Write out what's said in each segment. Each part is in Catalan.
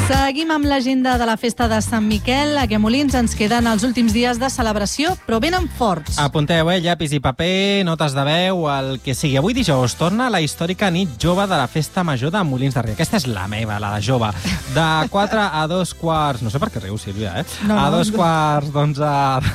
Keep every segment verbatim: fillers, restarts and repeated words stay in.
Seguim amb l'agenda de la festa de Sant Miquel. Aquí a Molins ens queden els últims dies de celebració, però venen forts. Apunteu, eh? Llapis i paper, notes de veu, el que sigui. Avui dijous torna la històrica nit jove de la Festa Major de Molins de Rei. Aquesta és la meva, la de jove. De quatre a dos quarts... No sé per què riu, Sílvia, eh? No, a no, dos no. quarts d'onze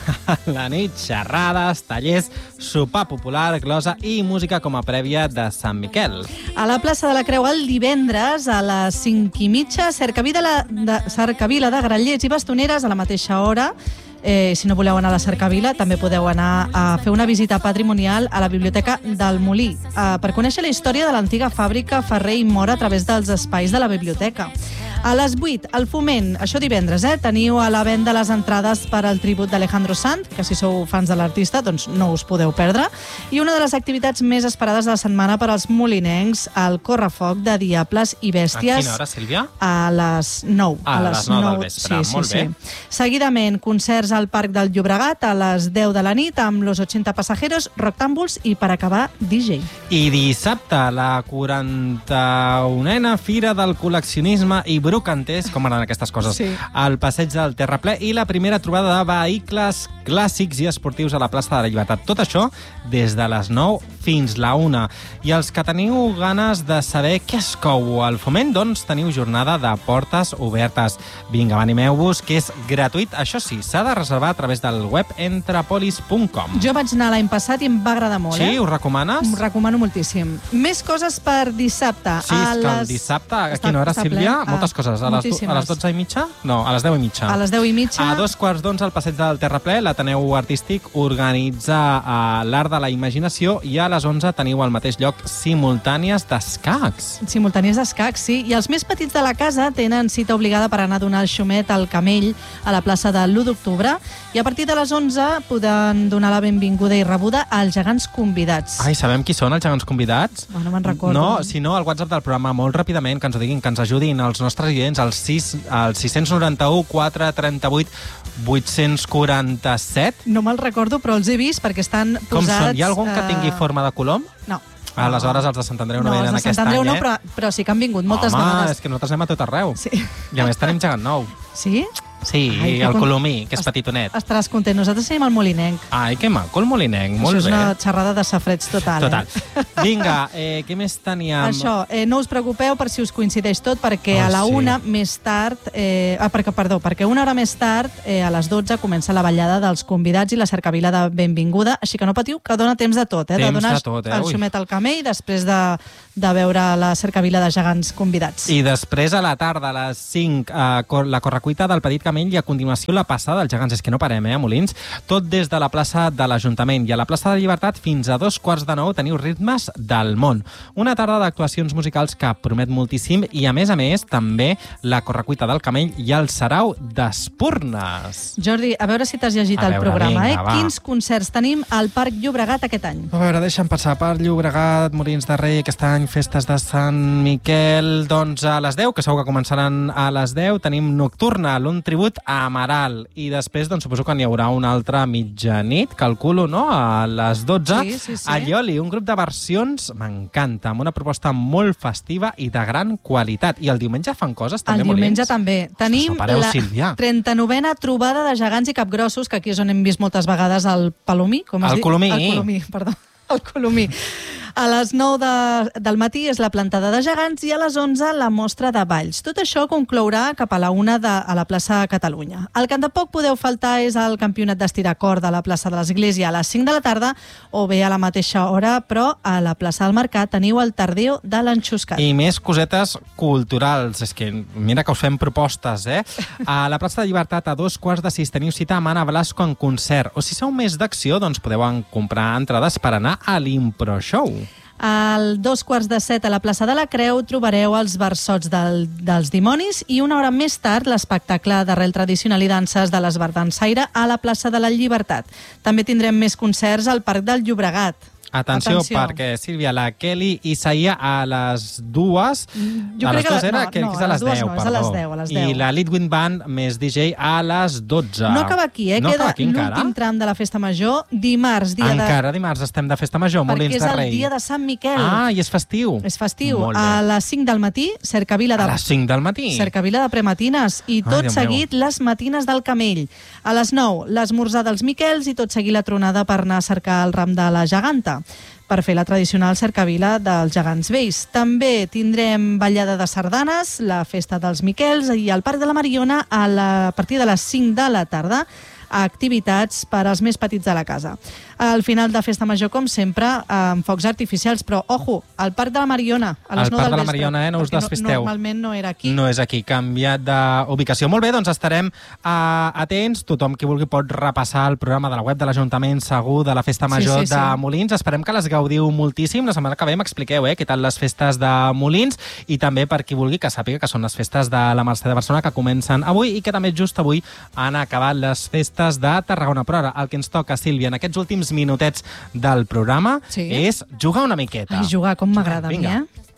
de la nit, xerrades, tallers, sopar popular, glosa i música com a prèvia de Sant Miquel. A la plaça de la Creu el divendres a les cinc i mitja, cercavila de, cercavila de grallers i bastoneres a la mateixa hora. Eh, si no voleu anar a la cercavila, també podeu anar a fer una visita patrimonial a la Biblioteca del Molí, eh, per conèixer la història de l'antiga fàbrica Ferrer i Mora a través dels espais de la biblioteca. A les vuit, al Foment, això divendres, eh, teniu a la venda les entrades per al tribut d'Alejandro Sanz, que si sou fans de l'artista, doncs no us podeu perdre. I una de les activitats més esperades de la setmana per als molinencs, el correfoc de Diables i Bèsties. A quina hora, Sílvia? A les nou. Ah, a les nou del vespre, sí, molt sí, bé. Sí. Seguidament, concerts al Parc del Llobregat a les deu de la nit amb Los ochenta Pasajeros, Roctàmbuls i, per acabar, D J. I dissabte, la quaranta-unena Fira del Col·leccionisme i Brocanters, com anaven aquestes coses, Sí. al passeig del Terraplè i la primera trobada de vehicles clàssics i esportius a la plaça de la Llibertat. Tot això des de les nou fins la una. I els que teniu ganes de saber què es cou al Foment, doncs teniu jornada de portes obertes. Vinga, animeu-vos, que és gratuït. Això sí, s'ha de reservar a través del web entrepolis punt com. Jo vaig anar l'any passat i em va agradar molt, Sí, eh? ho recomanes? Ho recomano moltíssim. Més coses per dissabte. Sí, a és que el les... dissabte, a Està- quina hora, està Sílvia? ple. Moltes Ah, coses. A les, do- moltíssimes. a les dotze i mitja? No, a les deu i mitja. A les deu i mitja. A dos quarts d'onze al passeig del Terraplè, l'Ateneu Artístic organitza uh, l'Art de la Imaginació i a les onze teniu al mateix lloc simultànies d'escacs. Simultànies d'escacs, sí. I els més petits de la casa tenen cita obligada per anar a donar el xumet al Camell a la plaça de l'u d'octubre i a partir de les onze poden donar la benvinguda i rebuda als gegants convidats. Ai, sabem qui són els gegants convidats? Oh, no me'n recordo. No, si no, al WhatsApp del programa, molt ràpidament, que ens ho diguin, que ens ajudin els nostres clients al sis, al sis nou u, quatre tres vuit, vuit quatre set. No me'l recordo, però els he vist perquè estan Com posats... són? Hi ha algun que eh, tingui forma de colom? No. Aleshores, els de Sant Andreu no, no venen els de aquest Sant Andreu any, no, eh? però, però sí que han vingut moltes Home, vegades. és que nosaltres anem a tot arreu. Sí. I a més tenim gegant nou. Sí? Sí, Ai, que el con- colomí, que és Est- petitonet. Estaràs content. Nosaltres tenim el molinenc. Ai, que maco, el molinenc, molt Això és bé. una xerrada de safreig total. Total. Eh? Vinga, eh, què més teníem? Això, eh, no us preocupeu per si us coincideix tot, perquè Oh, a la sí. una més tard, eh, ah, perquè, perdó, perquè una hora més tard, eh, a les dotze, comença la ballada dels convidats i la cercavila de benvinguda, així que no patiu, que dona temps de tot, eh? Temps de donar de tot, eh? el Ui. xumet al camell després de, de veure la cercavila de gegants convidats. I després, a la tarda, a les cinc, eh, cor- la correcuita del Petit Camell i a continuació la passada dels gegants. És que no parem, eh, a Molins? Tot des de la plaça de l'Ajuntament. I a la plaça de Llibertat, fins a dos quarts de nou, teniu ritmes del món. Una tarda d'actuacions musicals que promet moltíssim i, a més a més, també la correcuita del Camell i el Sarau d'Espurnes. Jordi, a veure si t'has llegit A el veure, programa, vinga, eh? va. Quins concerts tenim al Parc Llobregat aquest any? A veure, deixa'm passar per Llobregat, Molins de Rei, aquest any, festes de Sant Miquel, doncs a les deu, que segur que començaran a les deu, tenim Nocturna, un tribut a Amaral, i després, doncs, suposo que n'hi haurà una altra mitjanit, calculo, no?, a les dotze, Sí, sí, sí. a Lloli, un grup de versions, m'encanta, amb una proposta molt festiva i de gran qualitat. I el diumenge fan coses, també, El diumenge Molins? també. Tenim Això, pareu, la Sílvia. trenta-novena trobada de gegants i capgrossos, que aquí és on hem vist moltes vegades el palomí. Com es El diu? colomí. El colomí, perdó. El colomí. A les nou de, del matí és la plantada de gegants i a les onze la mostra de balls. Tot això conclourà cap a la una de, a la plaça Catalunya. El que tampoc podeu faltar és el campionat d'estiracord de la plaça de l'Església a les cinc de la tarda o bé a la mateixa hora, però a la plaça del Mercat teniu el tardeo de l'Enxuscat. I més cosetes culturals. És que mira que us fem propostes, eh? A la plaça de Llibertat, a dos quarts de sis, teniu cita amb Anna Blasco en concert. O si sou més d'acció, doncs podeu en- comprar entrades per anar a l'Impro Show. Al dos quarts de set a la plaça de la Creu trobareu els versots del, dels dimonis i una hora més tard l'espectacle d'arrel tradicional i danses de l'Esbart Dansaire a la plaça de la Llibertat. També tindrem més concerts al Parc del Llobregat. Atenció, Atenció. perquè, Sílvia, la Kelly i Saia a les dues... Jo a crec les que dues la- era, no, crec no, que és a a les les dues deu, no, és a perdó. les deu, a les deu. I la Litwin Band més D J a les dotze. No acaba aquí, eh? No Queda acaba aquí encara? l'últim tram de la festa major, dimarts, dia de... Encara dimarts estem de festa major, Perquè Molins és de el Rei. dia de Sant Miquel. Ah, i és festiu. És festiu. Molt bé. A les cinc del matí, cercavila de... A les cinc del matí. Cercavila de prematines i Ai, tot Déu seguit les matines del Camell. A les nou, l'esmorzar dels Miquels i tot seguit la tronada per anar a cercar el ram de la geganta per fer la tradicional cercavila dels gegants vells. També tindrem ballada de sardanes, la festa dels Miquels i al Parc de la Mariona a, la, a partir de les cinc de la tarda a activitats per als més petits de la casa. Al final de Festa Major, com sempre, amb focs artificials, però, ojo, al Parc de la Mariona, a les Al nou Parc del de la vespre, Mariona, eh, no us perquè despisteu. Normalment no era aquí. No és aquí, canviat d'ubicació. Molt bé, doncs estarem uh, atents. Tothom qui vulgui pot repassar el programa de la web de l'Ajuntament segur de la Festa Major Sí, sí, sí. de Molins. Esperem que les gaudiu moltíssim. La setmana que ve m'expliqueu eh, què tal les festes de Molins i també per qui vulgui que sàpiga que són les festes de la Mercè de Barcelona que comencen avui i que també just avui han acabat les festes de Tarragona. Però ara el que ens toca, Sílvia, en aquests últims minutets del programa Sí. és jugar una miqueta. Ai, jugar, com m'agrada a mi, Vinga. eh?